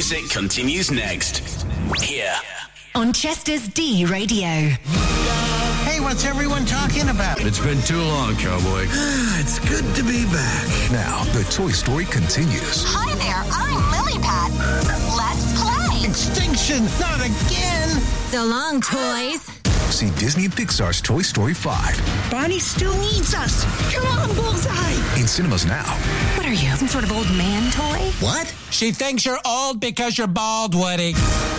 music continues next. Here. On Chester's D Radio. Hey, what's everyone talking about? It's been too long, cowboy. It's good to be back. Now, the Toy Story continues. Hi there, I'm Lily-Pad. Let's play. Extinction, not again. So long, toys. See Disney and Pixar's Toy Story 5. Bonnie still needs us. Come on, Bullseye. In cinemas now. What are you, some sort of old man toy? What? She thinks you're old because you're bald, Woody.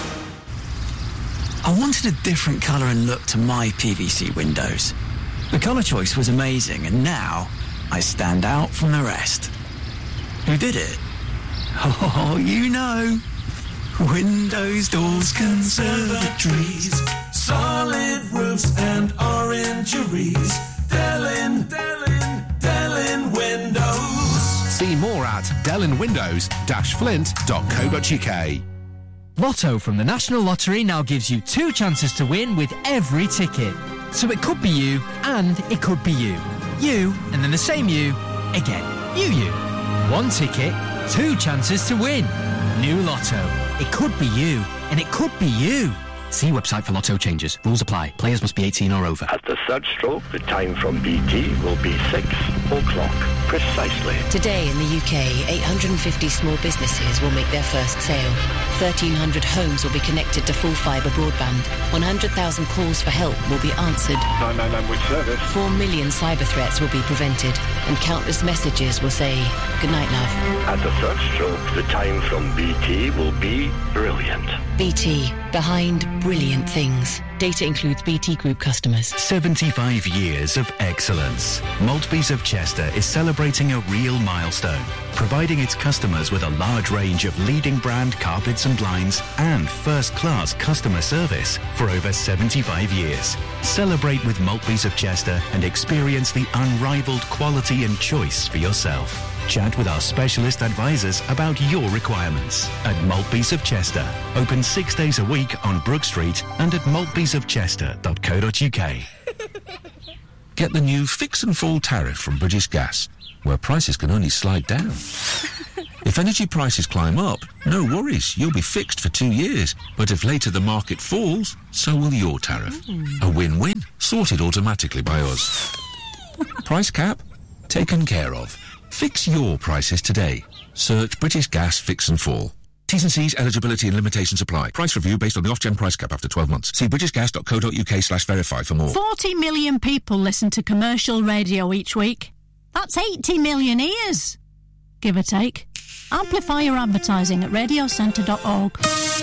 I wanted a different colour and look to my PVC windows. The colour choice was amazing, and now I stand out from the rest. Who did it? Oh, you know. Windows, doors, conservatories, solid roofs and orangeries. Dellin Windows. See more at dellinwindows-flint.co.uk. Lotto from the National Lottery now gives you 2 chances to win with every ticket. So it could be you, and it could be you. You, and then the same you, again. You. 1 ticket, 2 chances to win. New Lotto. It could be you, and it could be you. See website for Lotto changes. Rules apply. Players must be 18 or over. At the third stroke, the time from BT will be 6 o'clock, precisely. Today in the UK, 850 small businesses will make their first sale. 1,300 homes will be connected to full fibre broadband. 100,000 calls for help will be answered. 999 with service. 4 million cyber threats will be prevented. And countless messages will say, "Good night, love." At the third stroke, the time from BT will be brilliant. BT. Behind brilliant things. Data includes BT Group customers. 75 years of excellence. Maltby's of Chester is celebrating a real milestone, providing its customers with a large range of leading brand carpets and blinds and first-class customer service for over 75 years. Celebrate with Maltby's of Chester and experience the unrivaled quality and choice for yourself. Chat with our specialist advisors about your requirements at Maltby's of Chester. Open 6 days a week on Brook Street and at maltby'sofchester.co.uk. Get the new Fix and Fall tariff from British Gas, where prices can only slide down. If energy prices climb up, no worries, you'll be fixed for 2 years. But if later the market falls, so will your tariff. A win-win, sorted automatically by us. Price cap? Taken care of. Fix your prices today. Search British Gas Fix and Fall. T's and C's, eligibility and limitations apply. Price review based on the off-gen price cap after 12 months. See britishgas.co.uk/verify for more. 40 million people listen to commercial radio each week. That's 80 million ears, give or take. Amplify your advertising at radiocentre.org.